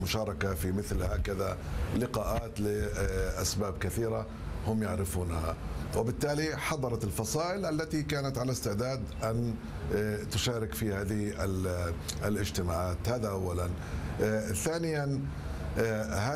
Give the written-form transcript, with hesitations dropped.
مشاركة في مثل هكذا لقاءات لأسباب كثيرة هم يعرفونها، وبالتالي حضرت الفصائل التي كانت على استعداد أن تشارك في هذه الاجتماعات. هذا أولا. ثانيا